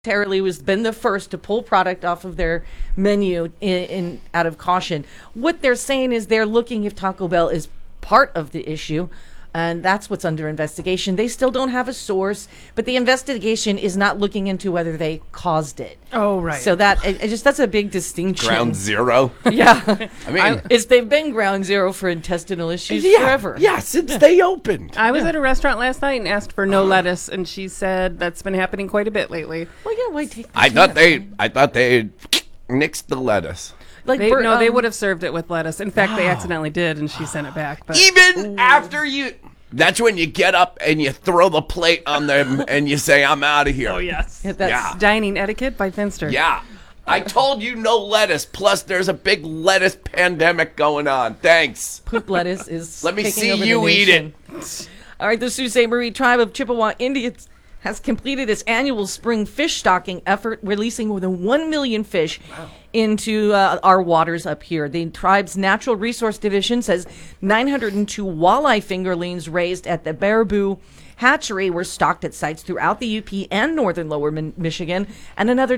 Voluntarily was been the first to pull product off of their menu in out of caution. What they're saying is they're looking if Taco Bell is part of the issue, and that's what's under investigation. They still don't have a source, but the investigation is not looking into whether they caused it. Oh, right. So that's a big distinction. Ground zero. Yeah. I mean, they've been ground zero for intestinal issues forever. Yeah, since they opened. I was at a restaurant last night and asked for no lettuce, and she said that's been happening quite a bit lately. Well, yeah, why take the I thought chance? they nixed the lettuce. Like They would have served it with lettuce. In fact, they accidentally did, and she sent it back. But Even after you... That's when you get up and you throw the plate on them and you say, I'm out of here. oh, yes. Yeah, that's Yeah. Dining etiquette by Finster. Yeah. I told you no lettuce. Plus, there's a big lettuce pandemic going on. Thanks. poop lettuce is Let me taking see over the you eat nation. it. All right, the Sault Ste. Marie tribe of Chippewa Indians has completed its annual spring fish stocking effort, releasing more than 1 million fish into our waters up here. The tribe's Natural Resource Division says 902 walleye fingerlings raised at the Baraboo hatchery were stocked at sites throughout the UP and northern lower Michigan, and another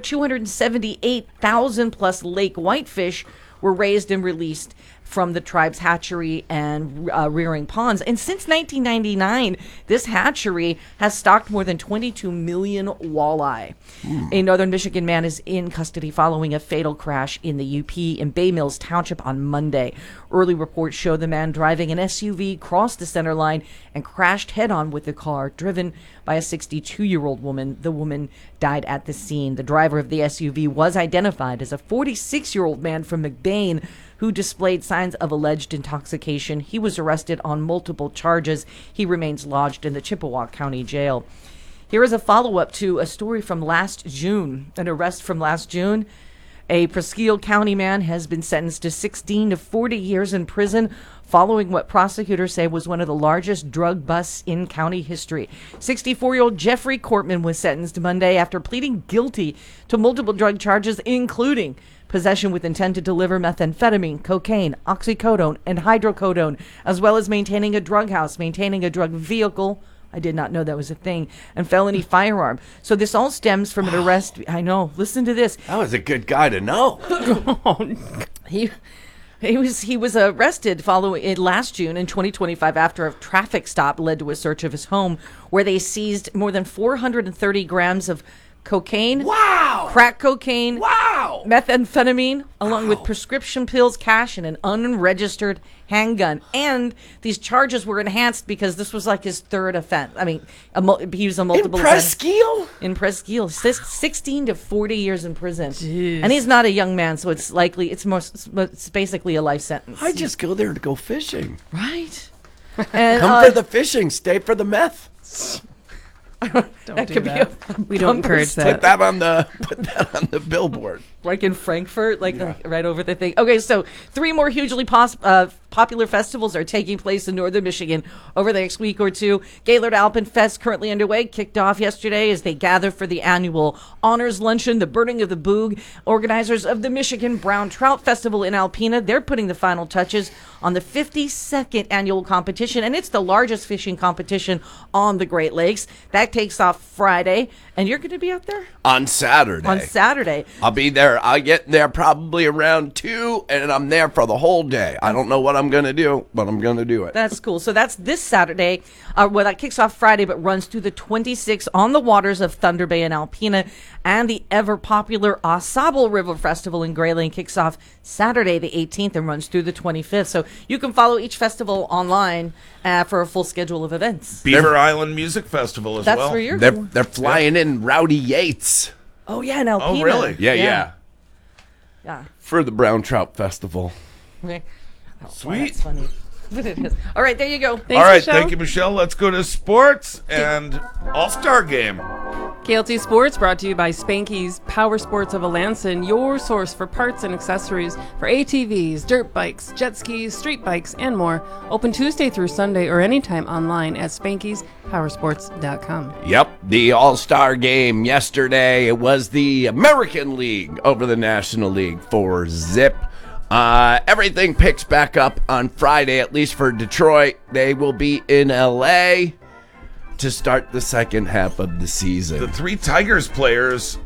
278,000 plus lake whitefish were raised and released from the tribe's hatchery and rearing ponds. And since 1999, this hatchery has stocked more than 22 million walleye. A northern Michigan man is in custody following a fatal crash in the UP in Bay Mills Township on Monday. Early reports show the man driving an SUV crossed the center line and crashed head-on with the car, driven by a 62-year-old woman. The woman died at the scene. The driver of the SUV was identified as a 46-year-old man from McBain who displayed signs of alleged intoxication. He was arrested on multiple charges. He remains lodged in the Chippewa County Jail. Here is a follow-up to a story from last June, an arrest from last June. A Presque County man has been sentenced to 16 to 40 years in prison following what prosecutors say was one of the largest drug busts in county history. 64-year-old Jeffrey Cortman was sentenced Monday after pleading guilty to multiple drug charges, including possession with intent to deliver methamphetamine, cocaine, oxycodone, and hydrocodone, as well as maintaining a drug house, maintaining a drug vehicle. I did not know that was a thing. And felony firearm. So this all stems from an arrest. I know. Listen to this. That was a good guy to know. He was arrested following it last June in 2025 after a traffic stop led to a search of his home, where they seized more than 430 grams of cocaine, Wow. crack cocaine, Wow. methamphetamine, along with prescription pills, cash, and an unregistered handgun. And these charges were enhanced because this was like his third offense. I mean, he was a multiple Presque? in Presque, 16 to 40 years in prison. Jeez. And he's not a young man, so it's likely it's basically a life sentence. I just go there to go fishing. Right. And, Come for the fishing, stay for the meth. Don't that do could that. be We don't encourage Put that. that on the billboard. like in Frankfurt, right over the thing. Okay, so 3 more hugely popular festivals are taking place in northern Michigan over the next week or two. Gaylord Alpenfest currently underway, kicked off yesterday as they gather for the annual honors luncheon, the burning of the boog. Organizers of the Michigan Brown Trout Festival in Alpena, they're putting the final touches on the 52nd annual competition, and it's the largest fishing competition on the Great Lakes. That takes off Friday, and you're going to be out there? On Saturday. On Saturday. I'll be there. I'll get there probably around 2, and I'm there for the whole day. I don't know what I'm going to do, but I'm going to do it. That's cool. So that's this Saturday. Well, that kicks off Friday, but runs through the 26th on the waters of Thunder Bay and Alpena. And the ever-popular Ausable River Festival in Grayling kicks off Saturday the 18th and runs through the 25th. So you can follow each festival online for a full schedule of events. Beaver Island Music Festival as That's well. where you're They're flying in Rowdy Yates. Oh, yeah, in Alpena. Oh, really? Yeah. Yeah. For the Brown Trout Festival. Okay. Oh, Sweet. That's funny. But it is. All right, there you go. Thanks, All right, Michelle. thank you, Michelle. Let's go to sports and All-Star Game. KLT Sports brought to you by Spanky's Power Sports of Alanson, your source for parts and accessories for ATVs, dirt bikes, jet skis, street bikes, and more. Open Tuesday through Sunday or anytime online at Spanky'sPowersports.com. Yep, the All-Star Game yesterday. It was the American League over the National League for Zip. Everything picks back up on Friday, at least for Detroit. They will be in LA to start the second half of the season. The 3 Tigers players